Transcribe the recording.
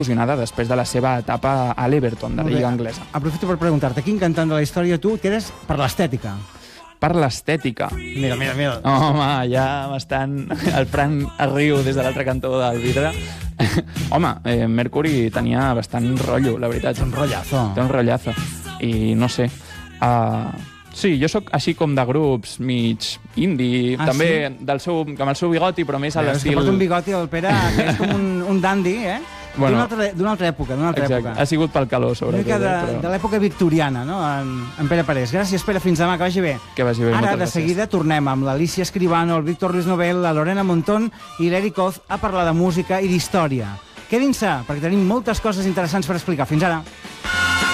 fusionada després de la seva etapa a l'Everton, de la Lliga Anglesa. Aprofito per preguntar-te, quin cantant de la història tu quedes per l'estètica? Per l'estètica. Mira. Home, ja m'estan... El Fran es riu des de l'altre cantó del vidre. Home, Mercury tenia bastant rotllo, la veritat. Un rotllazo. Té un rotllazo. I no sé... Sí, jo sóc així com de grups mig indie, també sí? Amb el seu bigoti, però més a l'estil... És que porta un bigoti al Pere, que és com un dandy, Bueno, d'una altra època. Exacte, ha sigut pel calor, sobretot. De l'època victoriana, no?, en Pere Parés. Gràcies, Pere, fins demà, que vagi bé. Que vagi bé, Ara, de seguida, tornem amb l'Alicia Escribano, el Víctor Ruiz Novel, la Lorena Montón i l'Eric Oz a parlar de música i d'història. Quedin-se, perquè tenim moltes coses interessants per explicar. Fins ara.